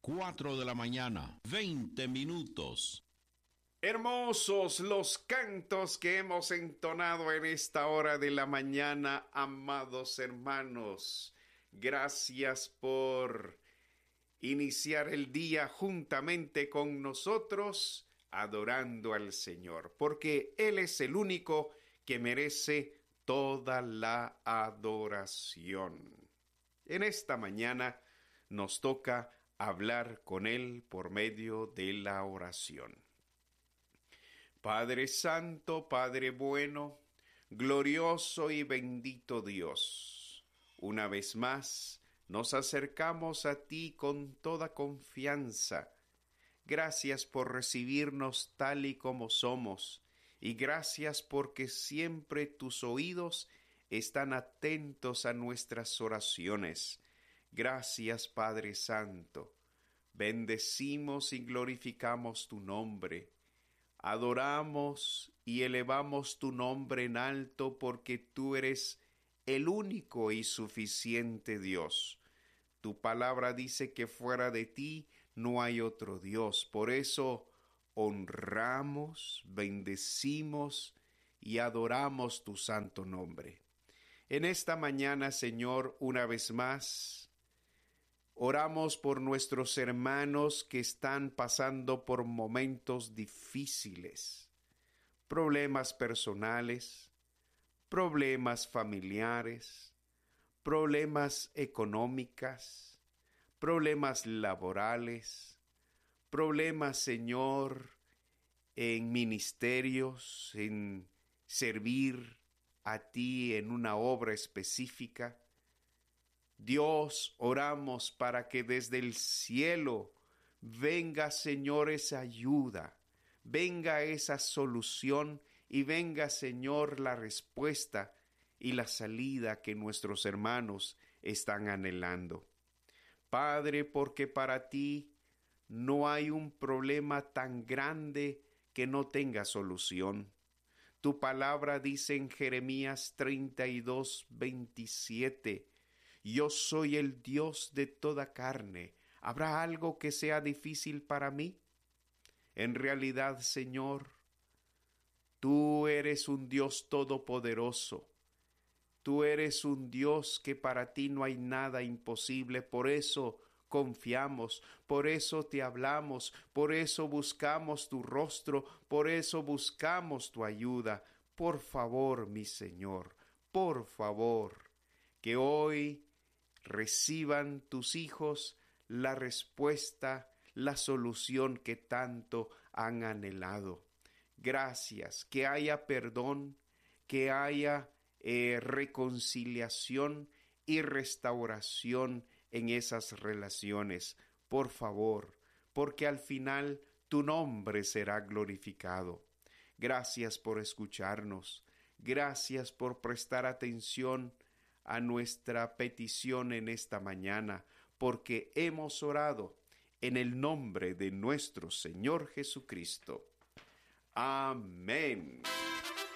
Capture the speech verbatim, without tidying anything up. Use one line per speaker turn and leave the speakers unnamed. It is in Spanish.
cuatro de la mañana, veinte minutos.
Hermosos los cantos que hemos entonado en esta hora de la mañana, amados hermanos. Gracias por iniciar el día juntamente con nosotros, adorando al Señor, porque Él es el único que merece toda la adoración. En esta mañana nos toca hablar con Él por medio de la oración. Padre Santo, Padre bueno, glorioso y bendito Dios, una vez más nos acercamos a ti con toda confianza. Gracias por recibirnos tal y como somos, y gracias porque siempre tus oídos están atentos a nuestras oraciones. Gracias, Padre Santo. Bendecimos y glorificamos tu nombre. Adoramos y elevamos tu nombre en alto porque tú eres el único y suficiente Dios. Tu palabra dice que fuera de ti no hay otro Dios. Por eso honramos, bendecimos y adoramos tu santo nombre. En esta mañana, Señor, una vez más, oramos por nuestros hermanos que están pasando por momentos difíciles, problemas personales, problemas familiares, problemas económicos, problemas laborales, problemas, Señor, en ministerios, en servir a ti en una obra específica. Dios, oramos para que desde el cielo venga, Señor, esa ayuda, venga esa solución y venga, Señor, la respuesta y la salida que nuestros hermanos están anhelando. Padre, porque para ti no hay un problema tan grande que no tenga solución. Tu palabra dice en Jeremías treinta y dos, veintisiete, yo soy el Dios de toda carne. ¿Habrá algo que sea difícil para mí? En realidad, Señor, tú eres un Dios todopoderoso. Tú eres un Dios que para ti no hay nada imposible. Por eso confiamos, por eso te hablamos, por eso buscamos tu rostro, por eso buscamos tu ayuda. Por favor, mi Señor, por favor, que hoy reciban tus hijos la respuesta, la solución que tanto han anhelado. Gracias, que haya perdón, que haya eh, reconciliación y restauración en esas relaciones. Por favor, porque al final tu nombre será glorificado. Gracias por escucharnos. Gracias por prestar atención a nuestra petición en esta mañana, porque hemos orado en el nombre de nuestro Señor Jesucristo. Amén.